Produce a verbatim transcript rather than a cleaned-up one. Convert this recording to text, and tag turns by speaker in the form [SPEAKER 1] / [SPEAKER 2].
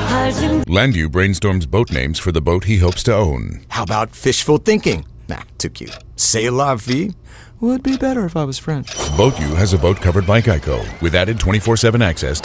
[SPEAKER 1] Landu brainstorms boat names for the boat he hopes to own.
[SPEAKER 2] How about fishful thinking? Nah, too cute. C'est la vie would be better if I was French.
[SPEAKER 1] BoatU has a boat covered by Geico with added twenty-four seven access